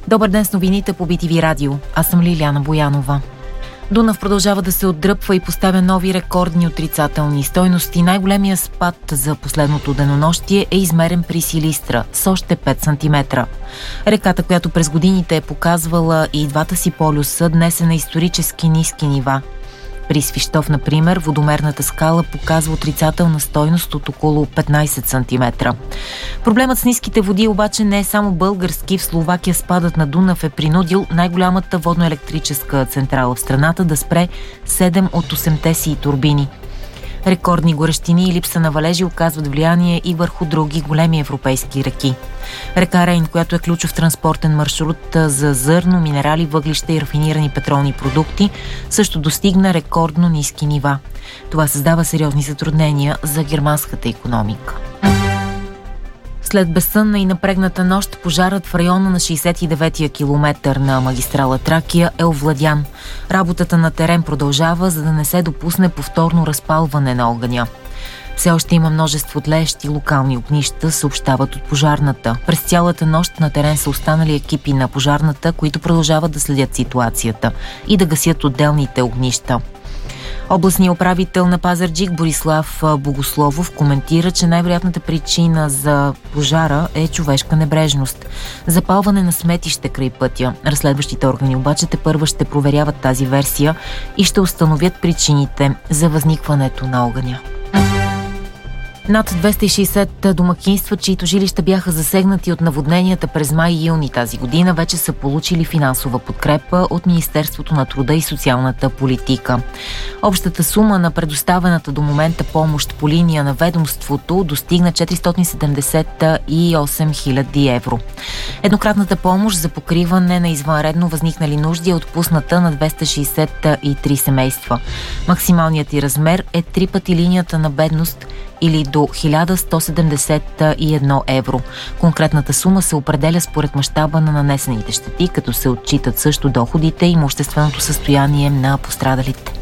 Добър ден с новините по BTV Радио. Аз съм Лиляна Боянова. Дунав продължава да се отдръпва и поставя нови рекордни отрицателни стойности. Най-големия спад за последното денонощие е измерен при Силистра с още 5 см. Реката, която през годините е показвала и двата си полюса, днес е на исторически ниски нива. При Свищов, например, водомерната скала показва отрицателна стойност от около 15 см. Проблемът с ниските води обаче не е само български. В Словакия спадът на Дунав е принудил най-голямата водноелектрическа централа в страната да спре 7 от 8-те си турбини. Рекордни горещини и липса на валежи оказват влияние и върху други големи европейски реки. Река Рейн, която е ключов транспортен маршрут за зърно, минерали, въглища и рафинирани петролни продукти, също достигна рекордно ниски нива. Това създава сериозни затруднения за германската икономика. След безсънна и напрегната нощ, пожарът в района на 69-я километър на магистрала Тракия е овладян. Работата на терен продължава, за да не се допусне повторно разпалване на огъня. Все още има множество тлеещи локални огнища, съобщават от пожарната. През цялата нощ на терен са останали екипи на пожарната, които продължават да следят ситуацията и да гасят отделните огнища. Областният управител на Пазарджик Борислав Богословов коментира, че най-вероятната причина за пожара е човешка небрежност. Запалване на сметище край пътя. Разследващите органи обаче тепърва ще проверяват тази версия и ще установят причините за възникването на огъня. Над 260 домакинства, чието жилища бяха засегнати от наводненията през май и юни тази година, вече са получили финансова подкрепа от Министерството на труда и социалната политика. Общата сума на предоставената до момента помощ по линия на ведомството достигна 478 000 евро. Еднократната помощ за покриване на извънредно възникнали нужди е отпусната на 263 семейства. Максималният й размер е 3 пъти линията на бедност или до 1171 евро. Конкретната сума се определя според мащаба на нанесените щети, като се отчитат също доходите и имущественото състояние на пострадалите.